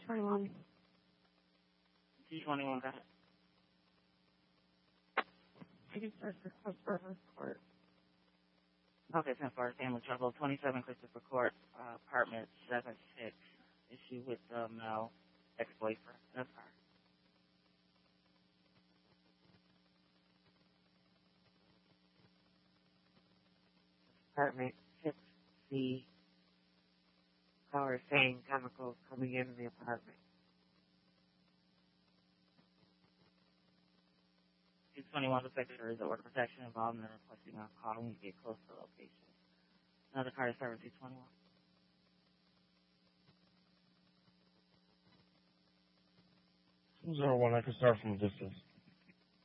221. 221, got it. I can start for Christopher Court. Okay, 10 for family trouble. 27 Christopher Court, apartment 76. Issue with the male ex-boyfriend. That's her. Apartment 6C. Caller saying chemicals coming in the apartment. 221, the secretary is order protection involved in the requesting a call when you get close to the location. Another car is service 221. 201, I can start from a distance.